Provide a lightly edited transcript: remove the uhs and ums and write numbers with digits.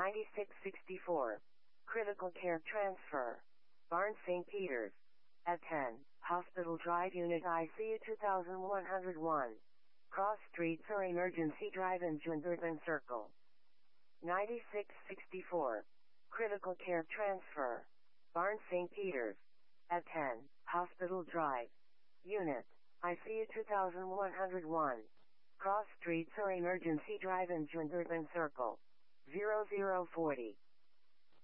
9664. Critical care transfer. Barnes St. Peters. At 10, Hospital Drive Unit ICU 2101. Cross Streets or Emergency Drive in Junderban Circle. 9664. Critical care transfer. Barnes St. Peters. At 10, Hospital Drive. Unit ICU 2101. Cross Streets or Emergency Drive in Junderban Circle. 0040.